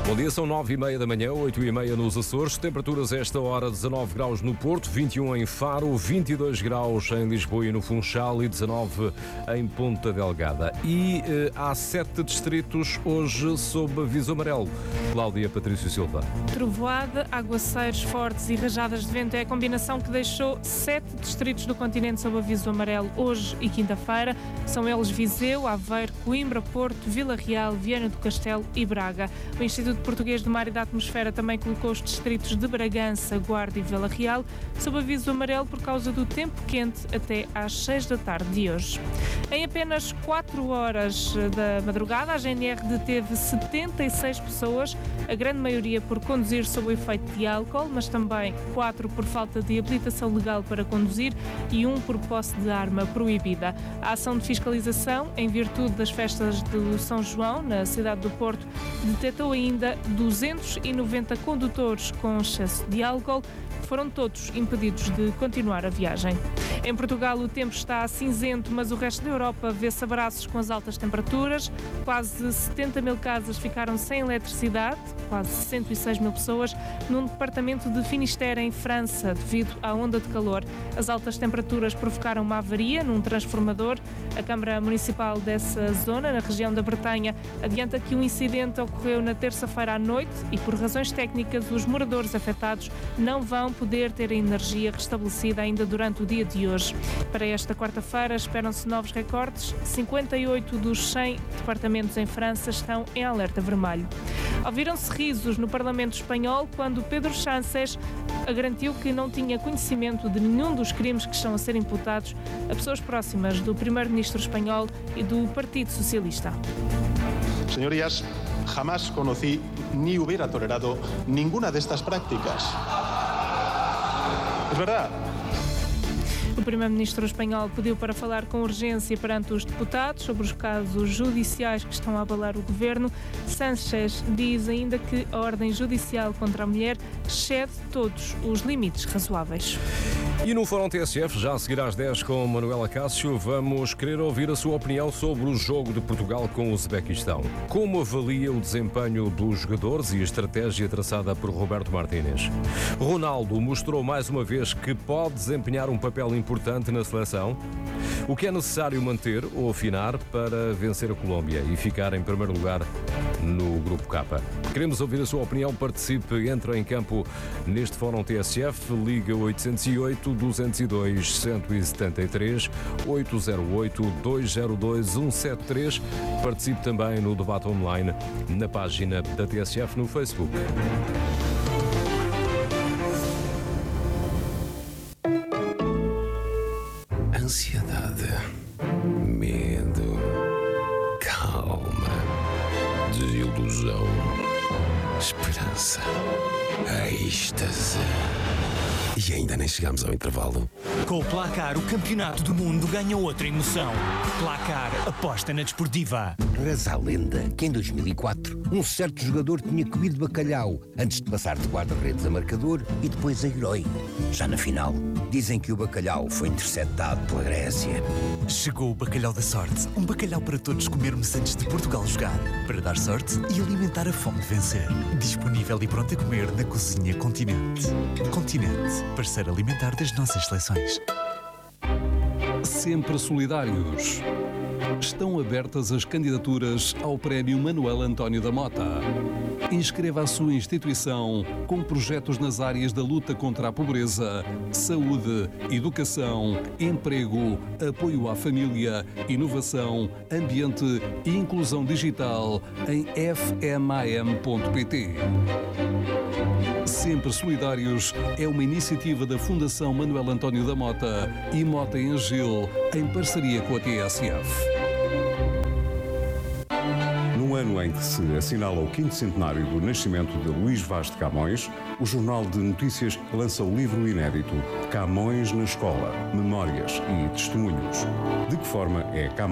Bom dia, são 9h30 da manhã, 8h30 nos Açores. Temperaturas a esta hora, 19 graus no Porto, 21 em Faro, 22 graus em Lisboa e no Funchal e 19 em Ponta Delgada. E há 7 distritos hoje sob aviso amarelo. Cláudia Patrício Silva. Trovoada, aguaceiros fortes e rajadas de vento é a combinação que deixou 7 distritos do continente sob aviso amarelo hoje e quinta-feira. São eles Viseu, Aveiro, Coimbra, Porto, Vila Real, Viana do Castelo e Braga. O Instituto Português do Mar e da Atmosfera também colocou os distritos de Bragança, Guarda e Vila Real sob aviso amarelo por causa do tempo quente até às 6 da tarde de hoje. Em apenas 4 horas da madrugada, a GNR deteve 76 pessoas, a grande maioria por conduzir sob o efeito de álcool, mas também 4 por falta de habilitação legal para conduzir e 1 por posse de arma proibida. A ação de fiscalização, em virtude das festas de São João, na cidade do Porto, detectou ainda 290 condutores com excesso de álcool, que foram todos impedidos de continuar a viagem. Em Portugal o tempo está cinzento, mas o resto da Europa vê-se abraços com as altas temperaturas. Quase 70 mil casas ficaram sem eletricidade, quase 106 mil pessoas, num departamento de Finisterre, em França, devido à onda de calor. As altas temperaturas provocaram uma avaria num transformador. A Câmara Municipal dessa zona, na região da Bretanha, adianta que o incidente ocorreu na terça-feira à noite e, por razões técnicas, os moradores afetados não vão poder ter a energia restabelecida ainda durante o dia de hoje. Para esta quarta-feira esperam-se novos recordes. 58 dos 100 departamentos em França estão em alerta vermelho. Ouviram-se risos no Parlamento espanhol quando Pedro Sánchez garantiu que não tinha conhecimento de nenhum dos crimes que estão a ser imputados a pessoas próximas do primeiro-ministro espanhol e do Partido Socialista. Señorías, jamás conocí ni hubiera tolerado ninguna de estas prácticas. Es verdad. O primeiro-ministro espanhol pediu para falar com urgência perante os deputados sobre os casos judiciais que estão a abalar o governo. Sánchez diz ainda que a ordem judicial contra a mulher excede todos os limites razoáveis. E no Fórum TSF, já a seguir às 10 com Manuela Cássio, vamos querer ouvir a sua opinião sobre o jogo de Portugal com o Uzbequistão. Como avalia o desempenho dos jogadores e a estratégia traçada por Roberto Martínez? Ronaldo mostrou mais uma vez que pode desempenhar um papel importante na seleção. O que é necessário manter ou afinar para vencer a Colômbia e ficar em primeiro lugar no Grupo K? Queremos ouvir a sua opinião. Participe, entre em campo neste Fórum TSF. Liga 808-202-173, 808-202-173. Participe também no debate online na página da TSF no Facebook. Ansiedade, medo, calma, desilusão, esperança, êxtase. E ainda nem chegamos ao intervalo. Com o Placar, o campeonato do mundo ganha outra emoção. Placar, aposta na desportiva. Reza a lenda que em 2004 um certo jogador tinha comido bacalhau antes de passar de guarda-redes a marcador e depois a herói. Já na final, dizem que o bacalhau foi interceptado pela Grécia. Chegou o bacalhau da sorte. Um bacalhau para todos comermos antes de Portugal jogar. Para dar sorte e alimentar a fome de vencer. Disponível e pronto a comer na Cozinha Continente. Continente, parceiro alimentar das nossas seleções. Sempre solidários. Estão abertas as candidaturas ao Prémio Manuel António da Mota. Inscreva a sua instituição com projetos nas áreas da luta contra a pobreza, saúde, educação, emprego, apoio à família, inovação, ambiente e inclusão digital em fmam.pt. Sempre Solidários é uma iniciativa da Fundação Manuel António da Mota e Mota em Gil, em parceria com a TSF. No ano em que se assinala o 5º centenário do nascimento de Luís Vaz de Camões, o Jornal de Notícias lança o livro inédito Camões na Escola, Memórias e Testemunhos. De que forma é Camões